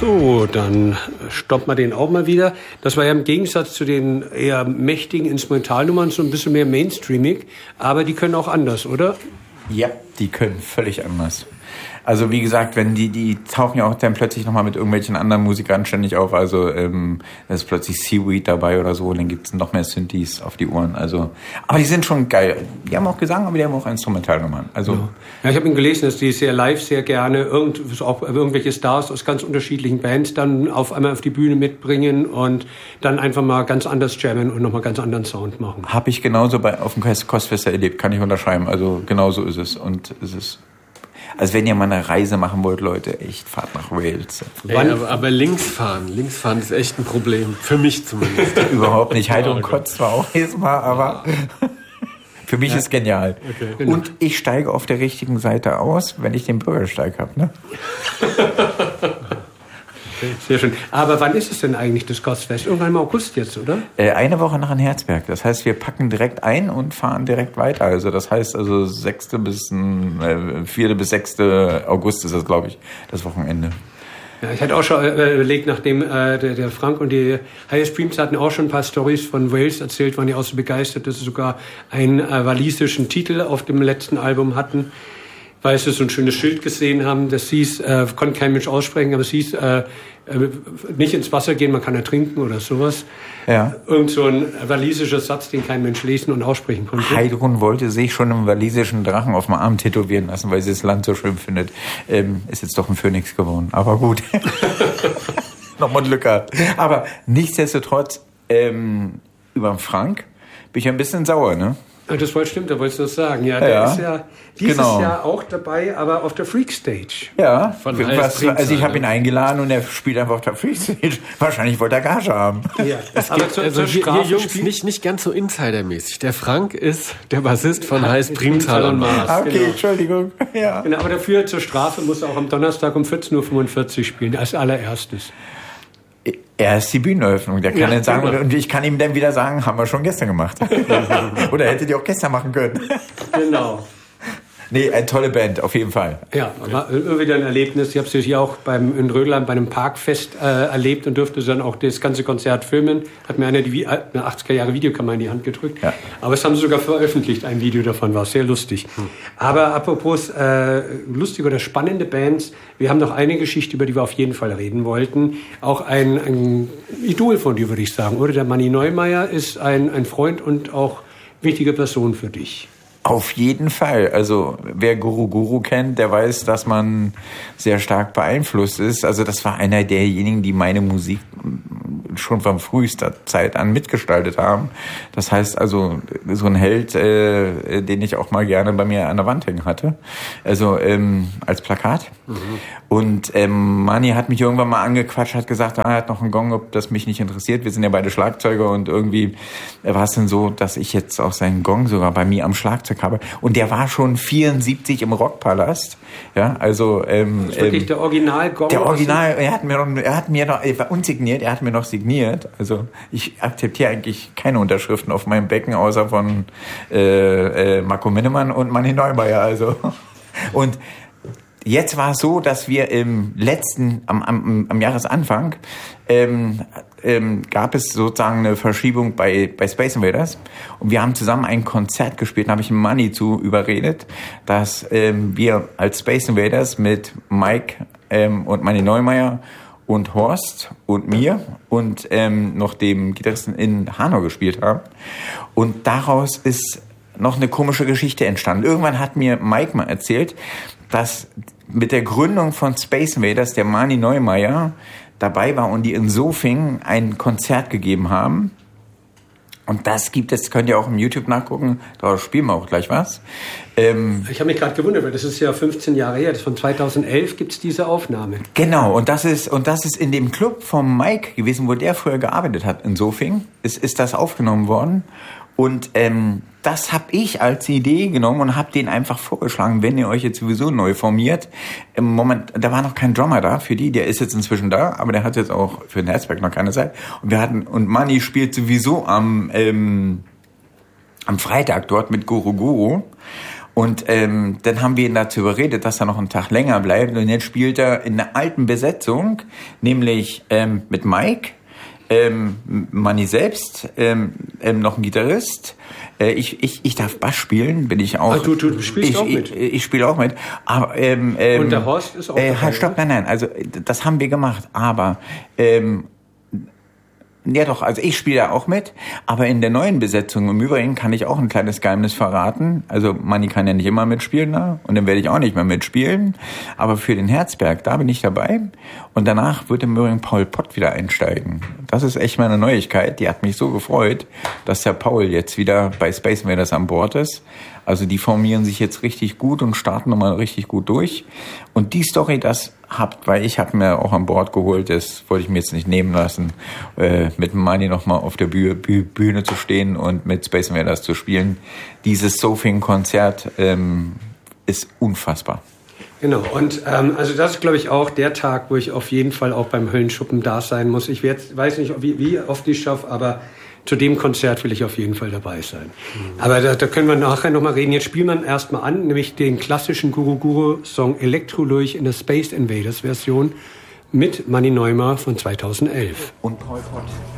So, dann stoppt man den auch mal wieder. Das war ja im Gegensatz zu den eher mächtigen Instrumentalnummern so ein bisschen mehr mainstreamig, aber die können auch anders, oder? Ja, die können völlig anders. Also wie gesagt, wenn die tauchen ja auch dann plötzlich nochmal mit irgendwelchen anderen Musikern ständig auf. Also da ist plötzlich Seaweed dabei oder so und dann gibt's noch mehr Synthes auf die Ohren. Also, aber die sind schon geil. Die haben auch Gesang, aber die haben auch Instrumentalnummern. Also ja, ich habe ihn gelesen, dass die sehr live sehr gerne auch irgendwelche Stars aus ganz unterschiedlichen Bands dann auf einmal auf die Bühne mitbringen und dann einfach mal ganz anders jammen und nochmal ganz anderen Sound machen. Habe ich genauso auf dem Kostfest erlebt, kann ich unterschreiben. Also genauso ist es und es ist. Also wenn ihr mal eine Reise machen wollt, Leute, echt, fahrt nach Wales. Aber links fahren ist echt ein Problem. Für mich zumindest. Überhaupt nicht. Heidrun kotzt zwar auch jedes Mal, aber für mich ist genial. Okay, genau. Und ich steige auf der richtigen Seite aus, wenn ich den Bürgersteig habe. Ne? Sehr schön. Aber wann ist es denn eigentlich, das Kostfest? Irgendwann im August jetzt, oder? Eine Woche nach in Herzberg. Das heißt, wir packen direkt ein und fahren direkt weiter. Also das heißt, 4. bis 6. August ist das, glaube ich, das Wochenende. Ja, ich hatte auch schon überlegt, nachdem der Frank und die Highest Dreams hatten auch schon ein paar Storys von Wales erzählt, waren die auch so begeistert, dass sie sogar einen walisischen Titel auf dem letzten Album hatten. Weil sie so ein schönes Schild gesehen haben, das hieß, konnte kein Mensch aussprechen, aber es hieß, nicht ins Wasser gehen, man kann ertrinken oder sowas. Ja. Irgend so ein walisischer Satz, den kein Mensch lesen und aussprechen konnte. Heidrun wollte sich schon einen walisischen Drachen auf dem Arm tätowieren lassen, weil sie das Land so schön findet. Ist jetzt doch ein Phönix geworden, aber gut. Nochmal Glück gehabt. Aber nichtsdestotrotz, über den Frank bin ich ein bisschen sauer, ne? Das stimmt, da wolltest du das sagen. Ja, der ist ja dieses Jahr auch dabei, aber auf der Freakstage. Ja, also ich habe ihn eingeladen und er spielt einfach auf der Freakstage. Wahrscheinlich wollte er Gage haben. Ja, hier Jungs, nicht ganz so insidermäßig. Der Frank ist der Bassist von Heiß Primtal und Mars. Okay, genau. Entschuldigung. Ja. Genau, aber dafür zur Strafe muss er auch am Donnerstag um 14.45 Uhr spielen, als allererstes. Er ist die Bühneneröffnung, der kann dann sagen, und ich kann ihm dann wieder sagen, haben wir schon gestern gemacht. Oder hättet ihr auch gestern machen können. Genau. Nee, eine tolle Band, auf jeden Fall. Ja, war wieder ein Erlebnis. Ich habe es hier auch in Rödland bei einem Parkfest erlebt und durfte dann auch das ganze Konzert filmen. Hat mir einer eine 80er-Jahre-Videokamera in die Hand gedrückt. Ja. Aber es haben sie sogar veröffentlicht, ein Video davon, war sehr lustig. Aber apropos lustige oder spannende Bands, wir haben noch eine Geschichte, über die wir auf jeden Fall reden wollten. Auch ein Idol von dir, würde ich sagen, oder? Der Manni Neumeier ist ein Freund und auch wichtige Person für dich. Auf jeden Fall. Also wer Guru kennt, der weiß, dass man sehr stark beeinflusst ist. Also das war einer derjenigen, die meine Musik schon von frühester Zeit an mitgestaltet haben. Das heißt also so ein Held, den ich auch mal gerne bei mir an der Wand hängen hatte. Also als Plakat. Mhm. Und Manni hat mich irgendwann mal angequatscht, hat gesagt, er hat noch einen Gong, ob das mich nicht interessiert. Wir sind ja beide Schlagzeuger und irgendwie war es dann so, dass ich jetzt auch seinen Gong sogar bei mir am Schlagzeug habe. Und der war schon 74 im Rockpalast. Ja, also das ist wirklich der Original-Gong. Der Original, er hat mir noch, er war unsigniert, er hat mir noch signiert. Also ich akzeptiere eigentlich keine Unterschriften auf meinem Becken, außer von Marco Minnemann und Manni Neumeier. Also und jetzt war es so, dass wir am Jahresanfang gab es sozusagen eine Verschiebung bei Space Invaders und wir haben zusammen ein Konzert gespielt. Da habe ich Manni zu überredet, dass wir als Space Invaders mit Mike und Manni Neumeier und Horst und mir und noch dem Gitarristen in Hanau gespielt haben. Und daraus ist noch eine komische Geschichte entstanden. Irgendwann hat mir Mike mal erzählt, dass mit der Gründung von Space Invaders der Manni Neumeier dabei war und die in Sofing ein Konzert gegeben haben. Und das gibt es, könnt ihr auch im YouTube nachgucken, da spielen wir auch gleich was. Ich habe mich gerade gewundert, weil das ist ja 15 Jahre her, das von 2011 gibt es diese Aufnahme. Genau, und das ist in dem Club vom Mike gewesen, wo der früher gearbeitet hat in Sofing, ist das aufgenommen worden. Und das habe ich als Idee genommen und habe denen einfach vorgeschlagen, wenn ihr euch jetzt sowieso neu formiert. Im Moment, da war noch kein Drummer da für die, der ist jetzt inzwischen da, aber der hat jetzt auch für den Herzberg noch keine Zeit. Und Manni spielt sowieso am Freitag dort mit Guru. Und dann haben wir ihn dazu überredet, dass er noch einen Tag länger bleibt. Und jetzt spielt er in der alten Besetzung, nämlich mit Mike, Manni selbst, noch ein Gitarrist. Ich darf Bass spielen, bin ich auch. Ach, du spielst auch mit? Ich spiele auch mit. Aber, und der Horst ist auch dabei? Stopp, nein. Also das haben wir gemacht. Aber ja doch, also ich spiele ja auch mit, aber in der neuen Besetzung im Übrigen kann ich auch ein kleines Geheimnis verraten. Also Manni kann ja nicht immer mitspielen, ne? Und dann werde ich auch nicht mehr mitspielen. Aber für den Herzberg, da bin ich dabei. Und danach wird im Übrigen Paul Pott wieder einsteigen. Das ist echt mal eine Neuigkeit. Die hat mich so gefreut, dass der Paul jetzt wieder bei Space Invaders an Bord ist. Also die formieren sich jetzt richtig gut und starten nochmal richtig gut durch. Und die Story, das weil ich habe mir auch an Bord geholt, das wollte ich mir jetzt nicht nehmen lassen, mit Manni nochmal auf der Bühne zu stehen und mit Space Invaders zu spielen. Dieses Sofing-Konzert ist unfassbar. Genau, und also das ist, glaube ich, auch der Tag, wo ich auf jeden Fall auch beim Höllenschuppen da sein muss. Ich weiß nicht, wie oft ich schaffe, aber zu dem Konzert will ich auf jeden Fall dabei sein. Aber da können wir nachher nochmal reden. Jetzt spielen wir erstmal an, nämlich den klassischen Guru-Guru-Song Elektrolurch in der Space Invaders Version mit Manni Neumar von 2011. Und Paul Pott.